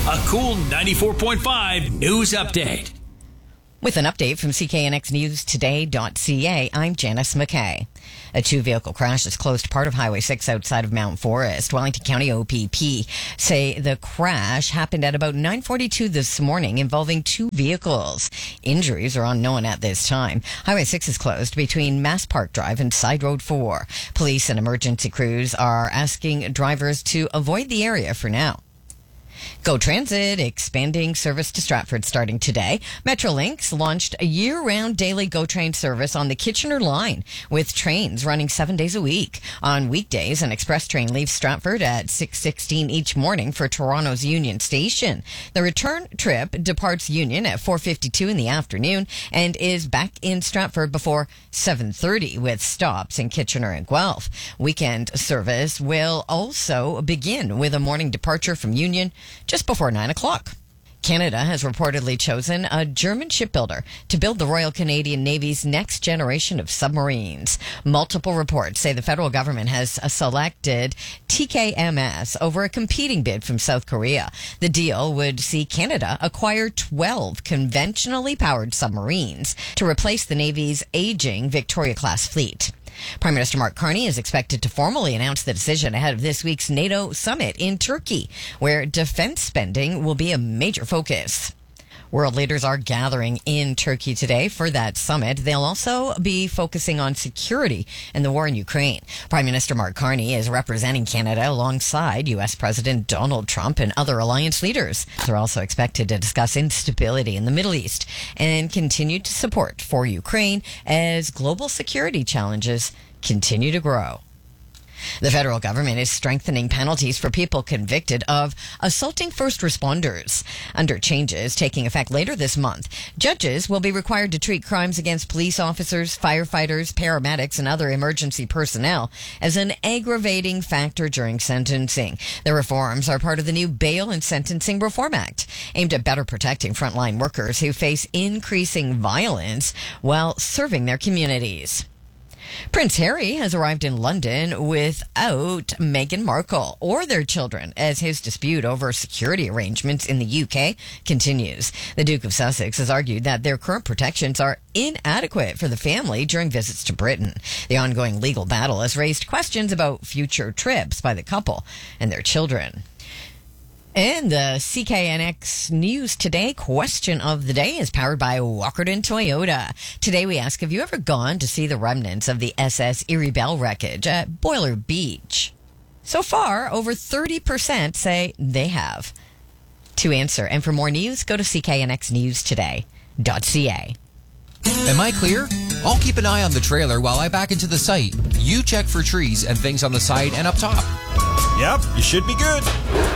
A cool 94.5 news update. With an update from CKNXNewsToday.ca, I'm Janice McKay. A two-vehicle crash has closed part of Highway 6 outside of Mount Forest. Wellington County OPP say the crash happened at about 9:42 this morning involving two vehicles. Injuries are unknown at this time. Highway 6 is closed between Mass Park Drive and Side Road 4. Police and emergency crews are asking drivers to avoid the area for now. Go Transit expanding service to Stratford starting today. Metrolinx launched a year-round daily GO Train service on the Kitchener line with trains running 7 days a week. On weekdays, an express train leaves Stratford at 6:16 each morning for Toronto's Union Station. The return trip departs Union at 4:52 in the afternoon and is back in Stratford before 7:30 with stops in Kitchener and Guelph. Weekend service will also begin with a morning departure from Union just before 9 o'clock. Canada has reportedly chosen a German shipbuilder to build the Royal Canadian Navy's next generation of submarines. Multiple reports say the federal government has selected TKMS over a competing bid from South Korea. The deal would see Canada acquire 12 conventionally powered submarines to replace the Navy's aging Victoria-class fleet. Prime Minister Mark Carney is expected to formally announce the decision ahead of this week's NATO summit in Turkey, where defense spending will be a major focus. World leaders are gathering in Turkey today for that summit. They'll also be focusing on security and the war in Ukraine. Prime Minister Mark Carney is representing Canada alongside U.S. President Donald Trump and other alliance leaders. They're also expected to discuss instability in the Middle East and continued support for Ukraine as global security challenges continue to grow. The federal government is strengthening penalties for people convicted of assaulting first responders. Under changes taking effect later this month, judges will be required to treat crimes against police officers, firefighters, paramedics, and other emergency personnel as an aggravating factor during sentencing. The reforms are part of the new Bail and Sentencing Reform Act, aimed at better protecting frontline workers who face increasing violence while serving their communities. Prince Harry has arrived in London without Meghan Markle or their children as his dispute over security arrangements in the UK continues. The Duke of Sussex has argued that their current protections are inadequate for the family during visits to Britain. The ongoing legal battle has raised questions about future trips by the couple and their children. And the CKNX News Today question of the day is powered by Walkerton Toyota. Today we ask, have you ever gone to see the remnants of the SS Erie Belle wreckage at Boiler Beach? So far, over 30% say they have. To answer, and for more news, go to CKNXNewsToday.ca. Am I clear? I'll keep an eye on the trailer while I back into the site. You check for trees and things on the side and up top. Yep, you should be good.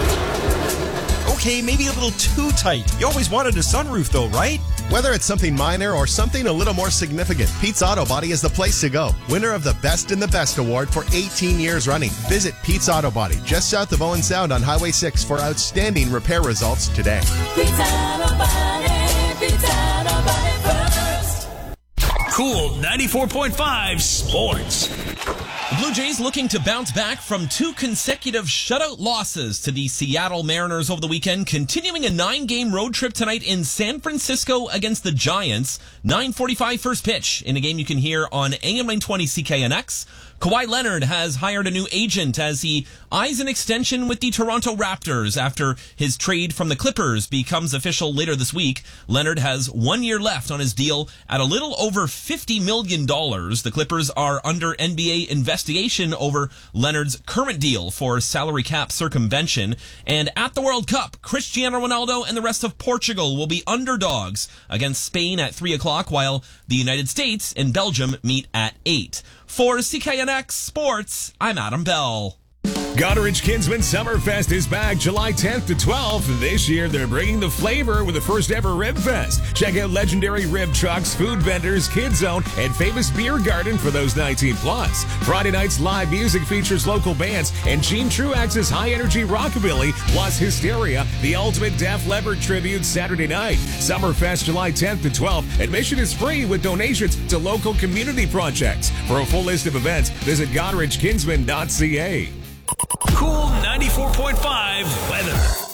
Okay, maybe a little too tight. You always wanted a sunroof though, right? Whether it's something minor or something a little more significant, Pete's Auto Body is the place to go. Winner of the Best in the Best award for 18 years running. Visit Pete's Auto Body just south of Owen Sound on Highway 6 for outstanding repair results today. Pete's Auto Body, Pete's Auto Body first. Cool 94.5 Sports. The Blue Jays looking to bounce back from two consecutive shutout losses to the Seattle Mariners over the weekend, continuing a 9-game road trip tonight in San Francisco against the Giants. 9:45 first pitch in a game you can hear on AM 920 CKNX. Kawhi Leonard has hired a new agent as he eyes an extension with the Toronto Raptors after his trade from the Clippers becomes official later this week. Leonard has 1 year left on his deal at a little over $50 million. The Clippers are under NBA investigation over Leonard's current deal for salary cap circumvention. And at the World Cup, Cristiano Ronaldo and the rest of Portugal will be underdogs against Spain at 3 o'clock, while the United States and Belgium meet at 8. For CKNX Sports, I'm Adam Bell. Goderich Kinsman Summerfest is back July 10th to 12th. This year, they're bringing the flavor with the first ever Rib Fest. Check out legendary rib trucks, food vendors, Kid Zone, and famous beer garden for those 19 plus. Friday night's live music features local bands and Gene Truax's high energy rockabilly, plus Hysteria, the ultimate Def Leppard tribute Saturday night. Summerfest July 10th to 12th. Admission is free with donations to local community projects. For a full list of events, visit GoderichKinsman.ca. Cool 94.5 weather.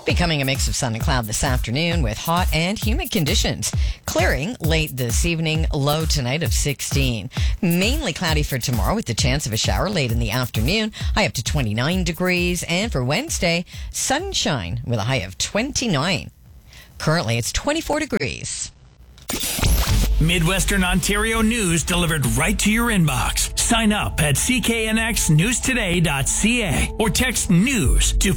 Becoming a mix of sun and cloud this afternoon with hot and humid conditions. Clearing late this evening, low tonight of 16. Mainly cloudy for tomorrow with the chance of a shower late in the afternoon, high up to 29 degrees. And for Wednesday, sunshine with a high of 29. Currently, it's 24 degrees. Midwestern Ontario news delivered right to your inbox. Sign up at cknxnewstoday.ca or text news to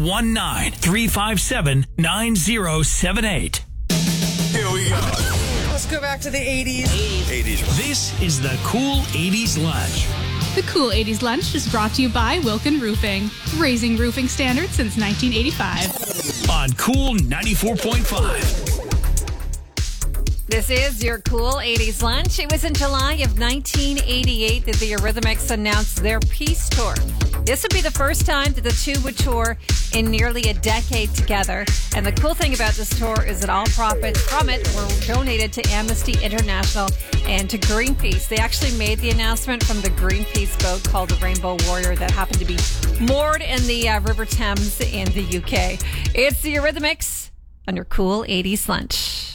519-357-9078. Here we go. Let's go back to the 80s. 80s. This is the Cool 80s Lunch. The Cool 80s Lunch is brought to you by Wilkin Roofing, raising roofing standards since 1985. On Cool 94.5. This is your Cool 80s Lunch. It was in July of 1988 that the Eurythmics announced their Peace Tour. This would be the first time that the two would tour in nearly a decade together. And the cool thing about this tour is that all profits from it were donated to Amnesty International and to Greenpeace. They actually made the announcement from the Greenpeace boat called the Rainbow Warrior that happened to be moored in the River Thames in the UK. It's the Eurythmics on your Cool 80s Lunch.